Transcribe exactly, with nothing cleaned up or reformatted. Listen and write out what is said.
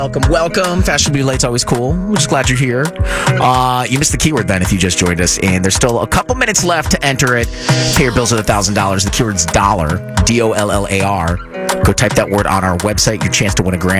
Welcome, welcome. Fashionably late's always cool. We're just glad you're here. Uh, you missed the keyword then if you just joined us, and there's still a couple minutes left to enter it. Pay your bills with one thousand dollars. The keyword's dollar, D O L L A R. Go type that word on our website. Your chance to win a grand.